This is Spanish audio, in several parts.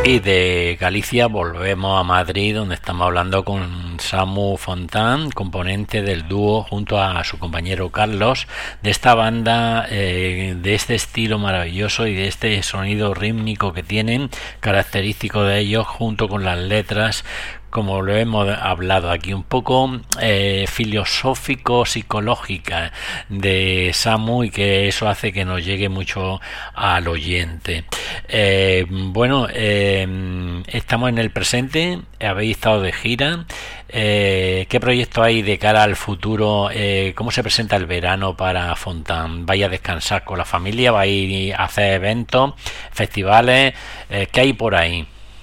Madrid, de Galicia volvemos a Madrid, donde estamos hablando con Samu Fontán, componente del dúo junto a su compañero Carlos, de esta banda, de este estilo maravilloso y de este sonido rítmico que tienen, característico de ellos, junto con las letras, como lo hemos hablado aquí, un poco filosófico, psicológica de Samu, y que eso hace que nos llegue mucho al oyente. Estamos en el presente, habéis estado de gira. ¿Qué proyecto hay de cara al futuro? ¿Cómo se presenta el verano para Fontán? ¿Vais a descansar con la familia? ¿Vais a hacer eventos, festivales? ¿Qué hay por ahí?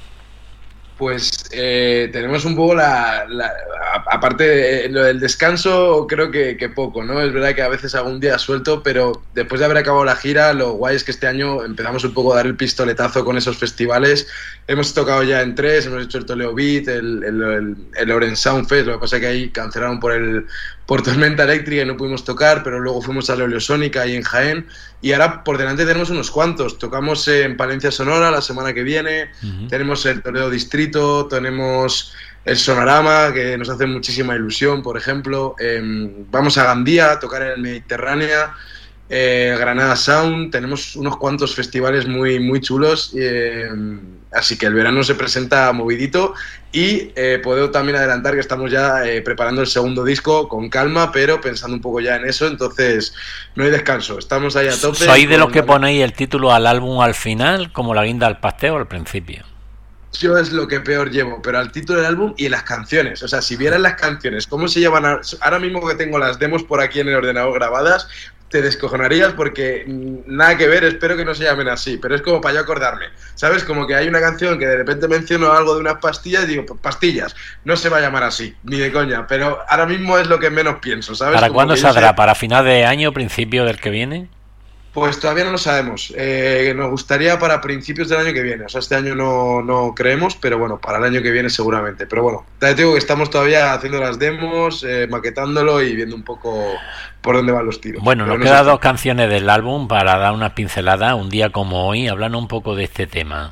Pues tenemos un poco aparte de lo del descanso, creo que poco, ¿no? Es verdad que a veces hago un día suelto, pero después de haber acabado la gira, lo guay es que este año empezamos un poco a dar el pistoletazo con esos festivales. Hemos tocado ya en 3, hemos hecho el Toledo Beat, el Orange Sound Fest, lo que pasa es que ahí cancelaron por tormenta eléctrica y no pudimos tocar, pero luego fuimos a la Oleosónica ahí en Jaén, y ahora por delante tenemos unos cuantos. Tocamos en Palencia Sonora la semana que viene, tenemos el Toledo Distrito, tenemos el Sonorama, que nos hace muchísima ilusión, por ejemplo. Vamos a Gandía a tocar en el Mediterránea, Granada Sound, tenemos unos cuantos festivales muy, muy chulos, así que el verano se presenta movidito, y puedo también adelantar que estamos ya preparando el segundo disco con calma, pero pensando un poco ya en eso, entonces no hay descanso, estamos ahí a tope. ¿Sois de los que ponéis el título al álbum al final, como la guinda al pastel, o al principio? Yo es lo que peor llevo, pero al título del álbum y en las canciones. O sea, si vieran las canciones, cómo se llaman ahora mismo, que tengo las demos por aquí en el ordenador grabadas, te descojonarías, porque nada que ver, espero que no se llamen así, pero es como para yo acordarme, ¿sabes? Como que hay una canción que de repente menciono algo de unas pastillas y digo, pues pastillas, no se va a llamar así, ni de coña, pero ahora mismo es lo que menos pienso, ¿sabes? ¿Para como cuándo saldrá? ¿Para final de año, principio del que viene? Pues todavía no lo sabemos. Nos gustaría para principios del año que viene. O sea, este año no creemos, pero bueno, para el año que viene seguramente. Pero bueno, te digo que estamos todavía haciendo las demos, maquetándolo y viendo un poco por dónde van los tiros. Bueno, nos quedan 2 canciones del álbum para dar una pincelada. Un día como hoy, hablando un poco de este tema.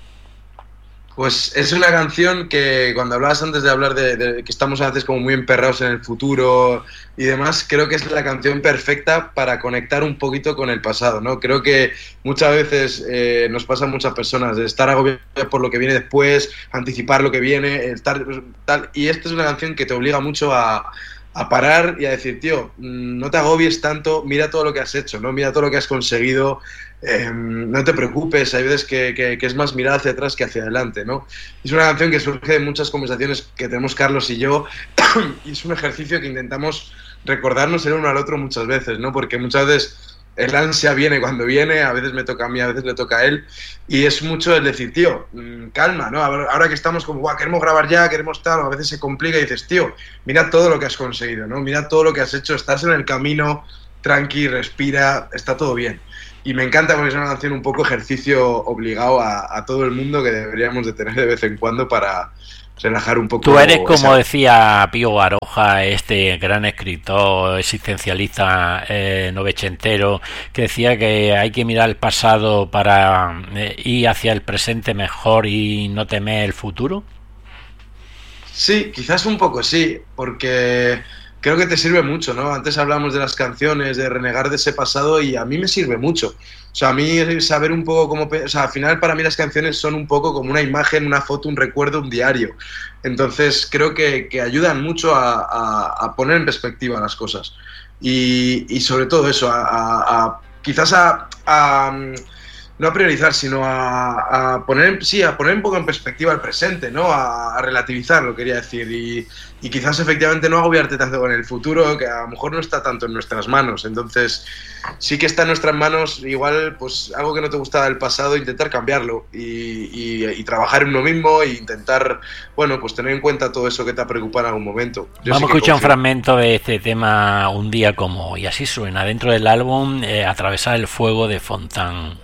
Pues es una canción que, cuando hablabas antes de hablar de que estamos a veces como muy emperrados en el futuro y demás, creo que es la canción perfecta para conectar un poquito con el pasado, ¿no? Creo que muchas veces nos pasa a muchas personas de estar agobiados por lo que viene después, anticipar lo que viene, estar tal, y esta es una canción que te obliga mucho a parar y a decir, tío, no te agobies tanto, mira todo lo que has hecho, ¿no? Mira todo lo que has conseguido, no te preocupes, hay veces que es más mirar hacia atrás que hacia adelante, ¿no? Es una canción que surge de muchas conversaciones que tenemos Carlos y yo, y es un ejercicio que intentamos recordarnos el uno al otro muchas veces, ¿no? Porque muchas veces el ansia viene cuando viene, a veces me toca a mí, a veces le toca a él, y es mucho el decir, tío, calma, ¿no? Ahora que estamos como, guau, queremos grabar ya, queremos tal, o a veces se complica y dices, tío, mira todo lo que has conseguido, ¿no? Mira todo lo que has hecho, estás en el camino, tranqui, respira, está todo bien. Y me encanta porque es una canción un poco ejercicio obligado a todo el mundo, que deberíamos de tener de vez en cuando para relajar un poco. Tú eres, como decía Pío Baroja, este gran escritor existencialista novecentero, que decía que hay que mirar el pasado para ir hacia el presente mejor y no temer el futuro. Sí, quizás un poco sí, porque creo que te sirve mucho, ¿no? Antes hablamos de las canciones, de renegar de ese pasado, y a mí me sirve mucho. O sea, a mí saber un poco cómo... O sea, al final para mí las canciones son un poco como una imagen, una foto, un recuerdo, un diario. Entonces creo que ayudan mucho a poner en perspectiva las cosas. Y sobre todo eso, quizás no a priorizar, sino a poner un poco en perspectiva el presente, ¿no? A relativizarlo, quería decir, y quizás efectivamente no agobiarte tanto con el futuro, que a lo mejor no está tanto en nuestras manos. Entonces sí que está en nuestras manos, igual, pues algo que no te gustaba del pasado, intentar cambiarlo y trabajar en uno mismo, e intentar, bueno, pues tener en cuenta todo eso que te ha preocupado en algún momento. Vamos a escuchar un fragmento de este tema, Un día como hoy, así suena dentro del álbum Atravesar el fuego de Fontán.